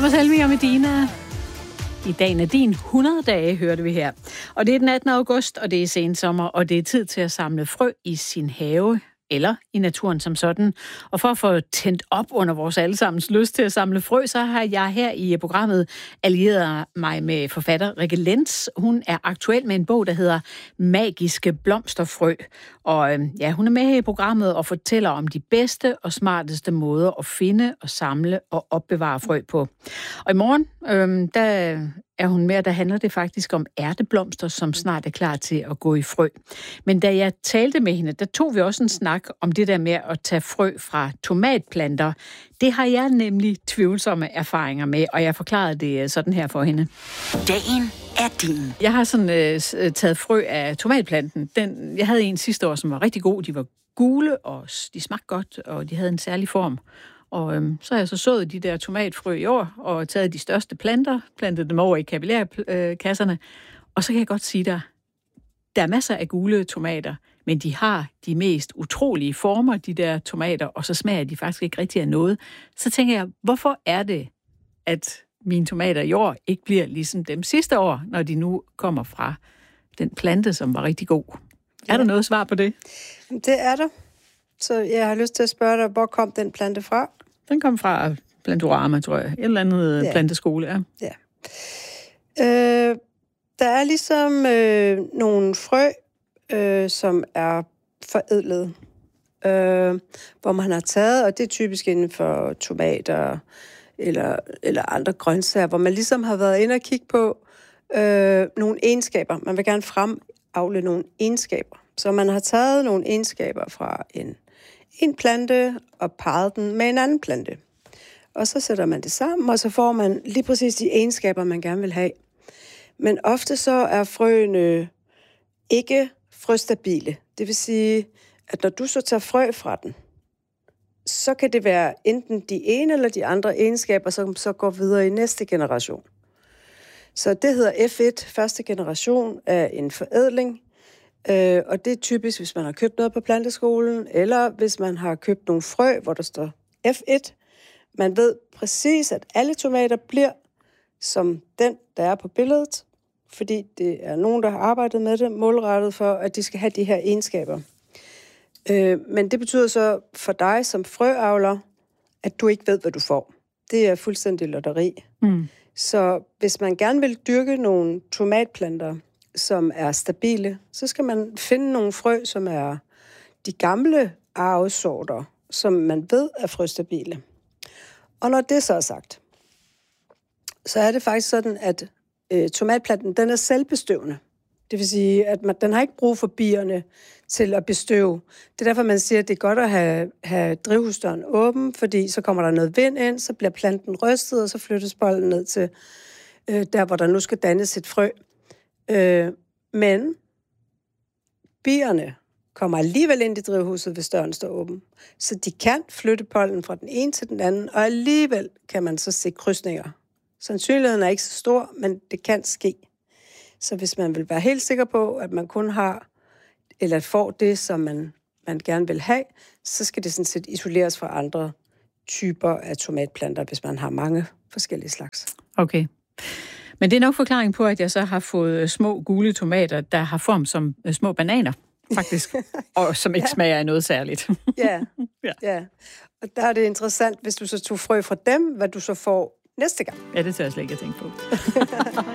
Thomas Helmig og Medina. I dagen er din 100 dage, hørte vi her. Og det er den 18. august, og det er sensommer, og det er tid til at samle frø i sin have, eller i naturen som sådan. Og for at få tændt op under vores allesammens lyst til at samle frø, så har jeg her i programmet allieret mig med forfatter Rikke Lenz. Hun er aktuel med en bog, der hedder Magiske blomsterfrø. Og ja, hun er med her i programmet og fortæller om de bedste og smarteste måder at finde og samle og opbevare frø på. Og i morgen, der er hun med, der handler det faktisk om ærteblomster, som snart er klar til at gå i frø. Men da jeg talte med hende, der tog vi også en snak om det der med at tage frø fra tomatplanter. Det har jeg nemlig tvivlsomme erfaringer med, og jeg forklarede det sådan her for hende. Dagen er din. Jeg har sådan taget frø af tomatplanten. Jeg havde en sidste år, som var rigtig god. De var gule, og de smagte godt, og de havde en særlig form. Og så har jeg så sået de der tomatfrø i år, og taget de største planter, plantet dem over i kapillærkasserne. Og så kan jeg godt sige dig, der er masser af gule tomater, men de har de mest utrolige former, de der tomater, og så smager de faktisk ikke rigtig af noget. Så tænker jeg, hvorfor er det, at mine tomater i år ikke bliver ligesom dem sidste år, når de nu kommer fra den plante, som var rigtig god? Ja. Er der noget svar på det? Det er der. Så jeg har lyst til at spørge dig, hvor kom den plante fra? Den kom fra Plantorama, tror jeg. Et eller andet planteskole, ja. Ja. Der er ligesom nogle frø, som er forædlet, hvor man har taget, og det er typisk inden for tomater eller andre grøntsager, hvor man ligesom har været inde og kigge på nogle egenskaber. Man vil gerne fremavle nogle egenskaber. Så man har taget nogle egenskaber fra en plante og parret den med en anden plante. Og så sætter man det sammen, og så får man lige præcis de egenskaber, man gerne vil have. Men ofte så er frøene ikke frøstabile. Det vil sige, at når du så tager frø fra den, så kan det være enten de ene eller de andre egenskaber, som så går videre i næste generation. Så det hedder F1, første generation af en forædling. Og det er typisk, hvis man har købt noget på planteskolen, eller hvis man har købt nogle frø, hvor der står F1. Man ved præcis, at alle tomater bliver som den, der er på billedet, fordi det er nogen, der har arbejdet med det, målrettet for, at de skal have de her egenskaber. Men det betyder så for dig som frøavler, at du ikke ved, hvad du får. Det er fuldstændig lotteri. Mm. Så hvis man gerne vil dyrke nogle tomatplanter, som er stabile, så skal man finde nogle frø, som er de gamle arvesorter, som man ved er frøstabile. Og når det så er sagt, så er det faktisk sådan, at tomatplanten, den er selvbestøvende. Det vil sige, at den har ikke brug for bierne til at bestøve. Det er derfor, man siger, at det er godt at have drivhusdøren åben, fordi så kommer der noget vind ind, så bliver planten rystet, og så flyttes bolden ned til der, hvor der nu skal dannes et frø. Men bierne kommer alligevel ind i drivhuset, hvis døren står åben. Så de kan flytte pollen fra den ene til den anden, og alligevel kan man så se krydsninger. Sandsynligheden er ikke så stor, men det kan ske. Så hvis man vil være helt sikker på, at man kun har, eller får det, som man gerne vil have, så skal det sådan set isoleres fra andre typer af tomatplanter, hvis man har mange forskellige slags. Okay. Men det er nok forklaring på, at jeg så har fået små gule tomater, der har form som små bananer, faktisk, og som ikke smager af noget særligt. Ja. Og der er det interessant, hvis du så tog frø fra dem, hvad du så får næste gang. Ja, det tør jeg slet ikke at tænke på.